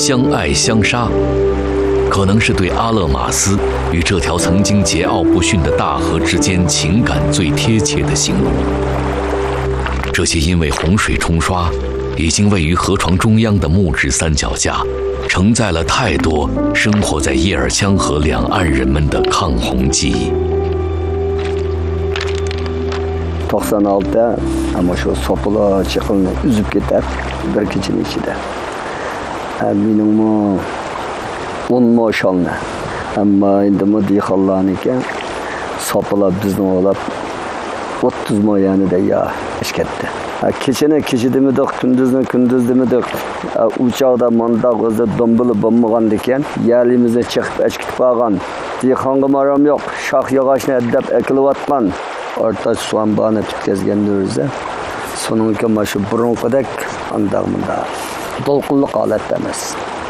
相爱相杀，可能是对阿勒玛斯与这条曾经桀骜不驯的大河之间情感最贴切的形容。这些因为洪水冲刷，已经位于河床中央的木质三脚架，承载了太多生活在叶尔羌河两岸人们的抗洪记忆。 96'da ama şu sopula çıkılını üzüp gider bir gecenin içinde. Benim mu 10 maşallah. Ama indi mu diyhallanıken sopula bizden olap 30 mu yani de ya eşketti. Keçene keçidemedik, kündüzdemedik. Uçağda manda kızı dombulu bombagan diken yerimize çıkıp eşkitip ağan. Diyhanğı maram yok, şah yağaçını edip ekilip atman. Orta soğan bağını bitkizgendiğimizde sonunki maşı burunqidek andağımında dolqulluq alet demez.